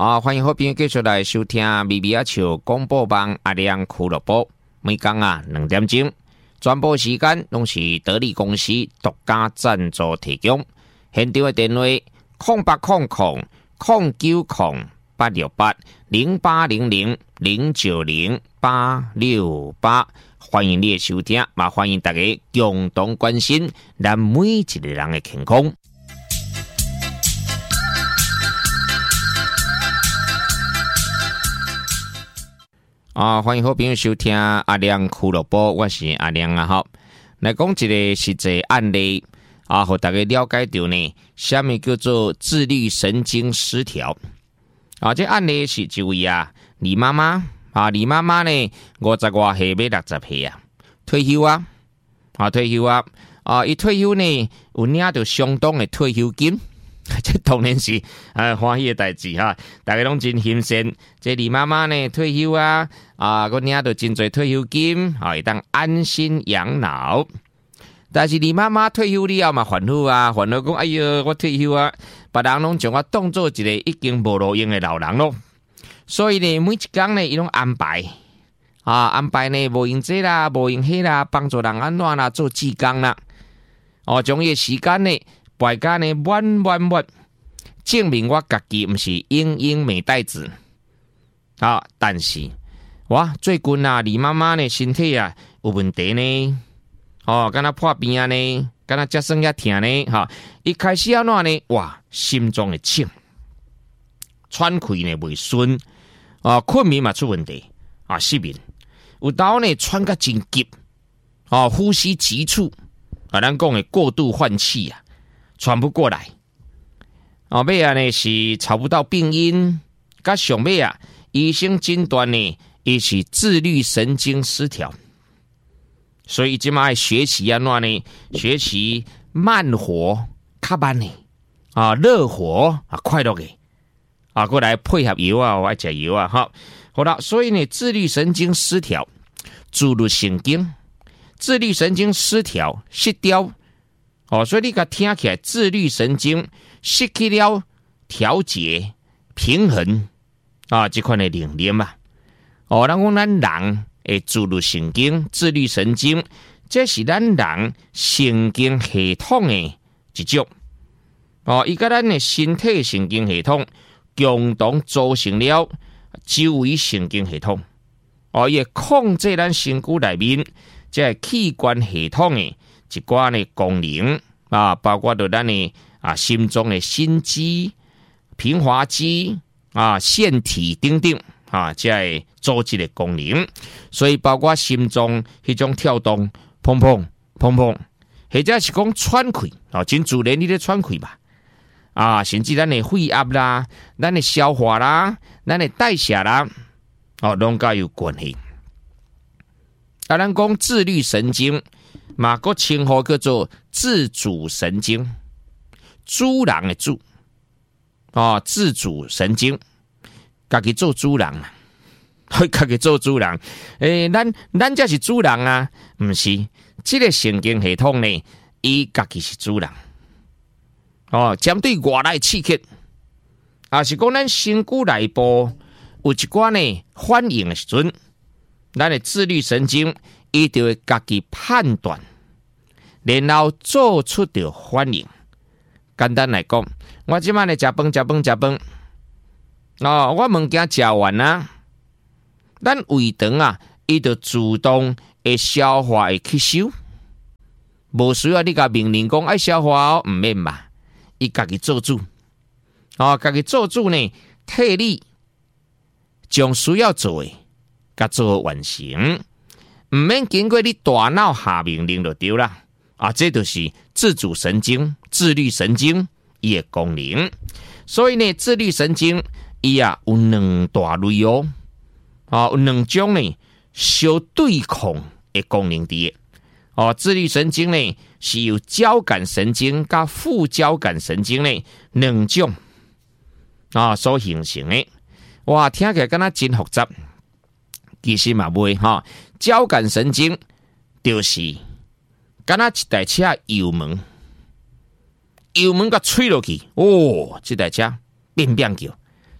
欢迎好朋友继续来收听咪咪啊笑广播网阿亮俱乐部，每天2点钟，转播时间拢是得力公司独家赞助提供。现场的电话0800-860-0800-090-868，欢迎你的收听，也欢迎大家共同关心咱每一个人的健康。欢迎好朋友收听阿亮俱乐部，我是阿亮哈。来讲一个实际案例和大家了解到呢，什么叫做自律神经失调这案例是一位李妈妈李妈妈呢50多岁要60岁退休伊退休呢有领到相当的退休金。这当然是欢喜的代志大家拢真欣赏。这李妈妈呢退休我领到真侪退休金会当安心养老。但是李妈妈退休了嘛烦恼讲哎哟我退休别人拢将我当做一个已经无路用的老人咯。所以呢每一天呢伊拢安排呢无用这啦无用迄啦，帮助人安怎啦做志工啦将伊的时间呢摆甲呢满，证明我家己不是英美代子但是最近李妈妈呢身体有问题呢敢若破病呢，敢若脚酸也疼呢一开始安怎呢心脏会呛，喘气呢袂顺困眠嘛出问题失眠，有时候呢喘甲真急呼吸急促咱讲的过度换气喘不过来尾呢是找不到病因，甲上尾医生诊断呢伊是自律神经失调。所以现在学习安怎呢？学习慢活较慢呢热活快乐的过来配合药我爱吃药好了，所以呢自律神经失调，自律神经失调失调所以你甲听起来自律神经失去了调节平衡这款的能力嘛咱讲咱人的自律神经这是咱人神经系统的一种伊甲咱的身体神经系统共同组成了周围神经系统伊会控制咱身躯内面这器官系统的一寡的功能包括到咱的心脏的心肌、平滑肌腺体等等这会组织的功能。所以包括心脏迄种跳动砰砰砰砰，或者是讲喘气真自然你咧喘气吧甚至咱的肺压啦、咱的消化啦、咱的代谢啦拢甲有关系。咱讲自律神经嘛个称呼叫做自主神经，主人的主自主神经，家己做主人家己做主人咱才是主人不是这个神经系统呢伊家己是主人针对外来刺激是讲咱身躯内部有一寡呢反应的时阵，咱的自律神经伊就会家己判断，然后做出的反应。简单来讲，我即摆咧食饭，我物件食完咱胃肠伊就自动会消化会吸收，无需要你甲命令讲爱消化唔免嘛，伊家己做主家己做主呢，替你将需要做的甲做完成，唔免经过你大脑下命令就对啦这就是自主神经、自律神经伊的功能。所以呢，自律神经伊有两大类有两种呢相对抗的功能伫自律神经呢是由交感神经甲副交感神经呢两种所形成的。听起来敢若真复杂，其实嘛袂交感神经就是敢若一台车油门甲吹落去这台车变叫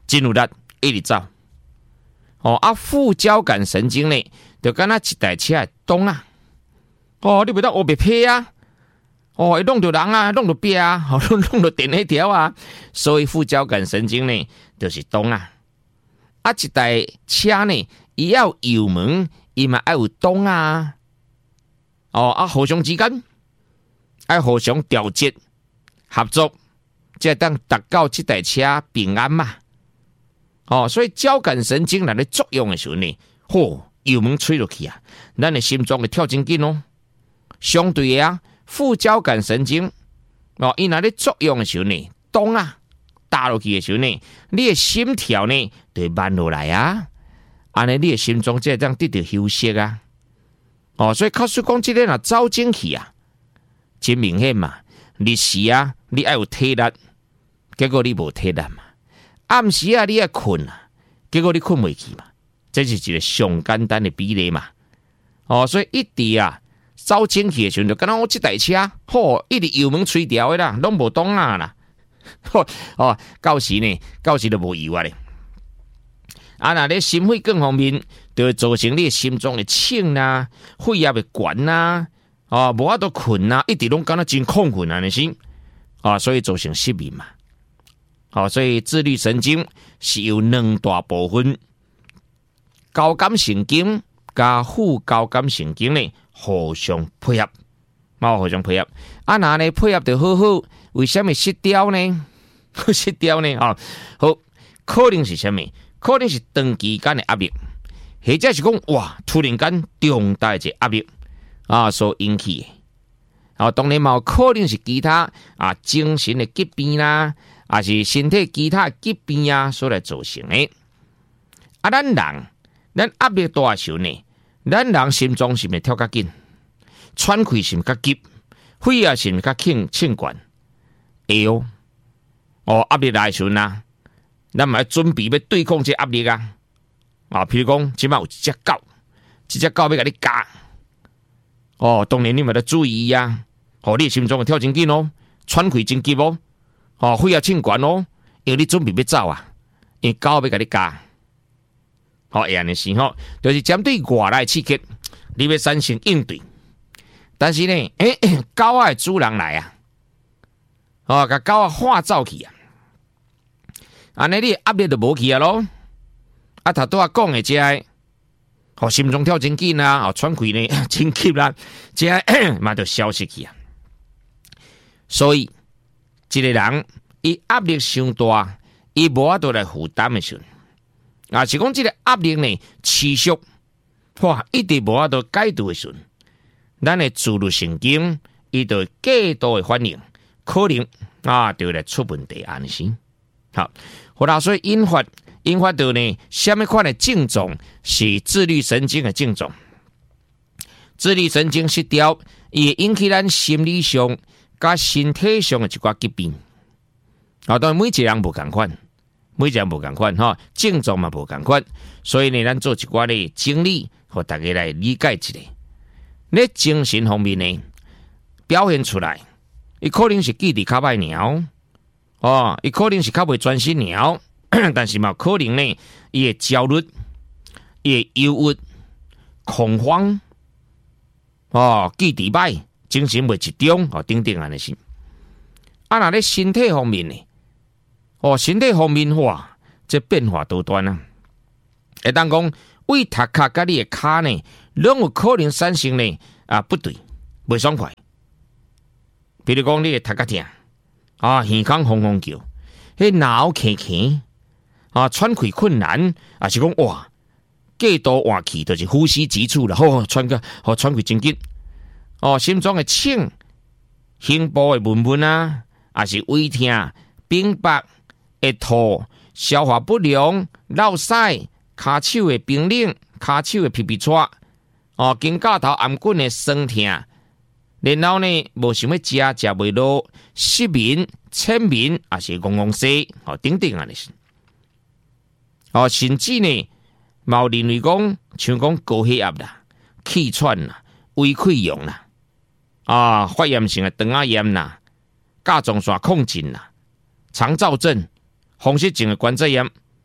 真有力，一直走。副交感神经呢，就敢若一台车的档啊。你袂当黑白配啊。会弄到人啊，弄到壁啊，弄到电那条啊。所以副交感神经呢，就是档啊。一台车呢，伊要有油门，伊嘛要有档啊。互相之间要互相调节合作，才当达到这台车平安嘛。所以交感神经来咧作用的时候呢，油门吹落去啊，咱的心脏会跳真紧哦。相对的啊，副交感神经伊若咧作用的时候呢，档啊打落去的时候呢，你的心跳呢就会慢落来啊。安尼你的心脏才会当得到休息啊。所以靠说讲这个若走进去啊，真明显嘛。日时啊，你要有体力，结果你无体力嘛。暗时啊，你要困啊，结果你困袂去嘛。这是一个上简单的比例嘛。所以一直啊，走进去的时候，就敢若我这台车，一直油门吹掉的啦，拢无档啊啦。到时就无油啊咧。那咧心血管方面，就会造成你的心脏的请啦，血压会悬啦，无法度困啦，一直拢感觉真亢奋啊，那是所以造成失眠嘛。所以自律神经是由两大部分，交感神经加副交感神经呢互相配合，互相配合。那呢配合得好好，为什么失调呢？失调呢？好，可能是什么？可能是长期间的压力，或者是讲突然间重大的压力所引起的。当然嘛，可能是其他精神的疾病啦。也是身体其他疾病所来造成的。咱压力大的时候呢，咱人心脏是毋是跳较紧，喘气是毋是较急，血压是毋是较轻悬。会压力来的时候呢，咱嘛要准备要对抗这压力啊。譬如讲，即摆有一只狗要甲你咬。当然你嘛要注意啊。你的心脏会跳真紧哦，喘气真急哦。血压清悬哦，因为你准备要走啊，因为狗要甲你咬。会安尼是就是针对外来刺激，你要产生应对。但是呢，狗的主人来啊，甲狗赶走去啊，安尼你压力就无去啊咯。头拄仔讲的这心脏跳真紧啊，喘气呢真急啦，这嘛就消失去啊。所以一个人伊压力伤大，伊无法度来负担的时候，是讲这个压力呢持续，一直无法度解除的时候，咱的自律神经伊就过度的反应，可能就来出问题安尼。所以引发到呢什么款的症状是自律神经的症状？自律神经失调，伊会引起咱心理上甲身体上的一寡疾病。当然每一个人无同款，症状嘛无同款，所以呢，咱做一寡的整理，互大家来理解一下。咧精神方面呢，表现出来，伊可能是记忆较歹尔，伊可能是较袂专心尔，但是嘛可能呢，伊会焦虑，伊会忧郁、恐慌，记忆歹，精神袂集中，等等安尼是。若咧身体方面呢？身体方面这变化多端啊！会当讲胃头壳甲你的骹呢，拢有可能产生呢不对，袂爽快。比如讲你的头壳痛耳孔轰轰叫，脑鉗鉗喘气困难，是讲过度换气，就是呼吸急促啦，喘气真紧。心脏的请，胸部的闷闷啊，是胃痛、冰白。会吐、消化不良、落屎、骹手的冰冷、骹手的皮皮喘，肩胛头颔棍的酸痛，然后呢，无想要食袂落，失眠、浅眠，是戆戆西，等等啊，是。甚至呢，有认为讲，像讲高血压啦、气喘啦、胃溃疡啦，发炎性的肠仔炎啦、甲状腺亢进啦、肠燥症。风湿性的关节炎，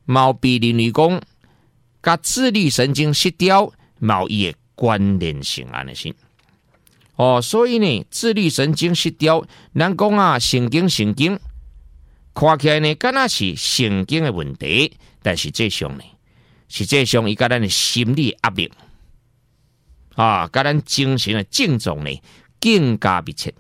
毛被认为讲，甲自律神经失调毛伊的关联性安尼是。所以呢，自律神经失调，咱讲啊，神经，看起来呢，敢若是神经的问题，但实际上呢，伊甲咱的心理压力甲咱精神的症状呢，更加密切。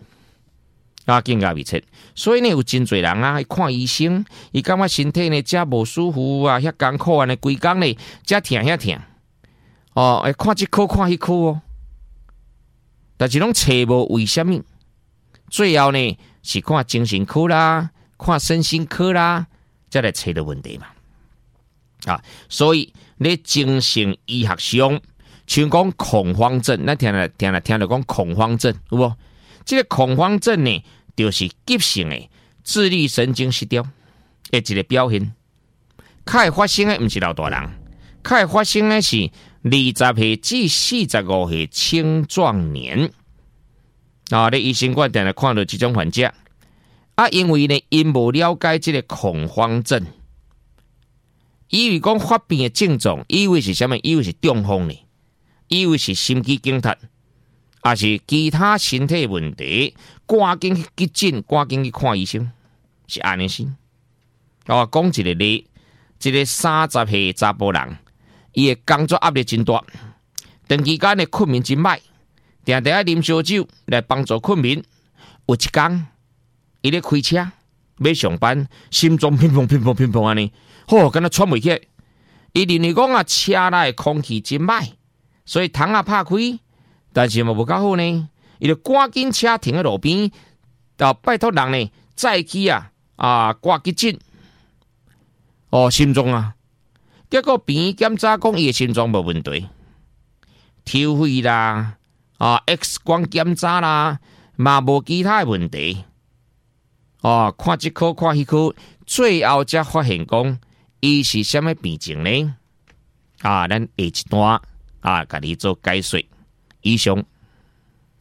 所以呢，有真侪人啊，看医生，伊感觉身体呢，遮无舒服啊，遐艰苦啊，呢规工呢，遮疼遐疼。看这科看迄科但是拢找无为什么？最后呢，是看精神科啦，看身心科啦，才来找到问题嘛。所以咧精神医学上，像讲恐慌症，咱听到讲恐慌症，有无？这个恐慌症呢，就是急性的自律神经失调的一个表现。较会发生的不是老大人，较会发生的是20岁至45岁青壮年。咧医生馆定来看到这种患者，因为呢，因无了解这个恐慌症，以为讲发病的症状，以为是什么？以为是中风呢？以为是心肌梗塞。也是其他身体问题，赶紧去急诊，赶紧去看医生，是安尼先。讲一个例，一个30岁查甫人，伊的工作压力真大，长期间的困眠真歹，定定爱啉烧酒来帮助困眠。有一天，伊咧开车要上班，心脏乒乓安尼，敢若喘袂起来。伊认为讲车内的空气真歹，所以窗拍开。但是嘛无够好呢，伊就赶紧车停喺路边，拜托人呢载去挂急诊。心脏结果病院检查讲伊的心脏无问题，抽血啦，X 光检查啦，嘛无其他的问题。看这科看迄科，最后才发现讲伊是什么病情呢？咱下一段甲你做解说。以上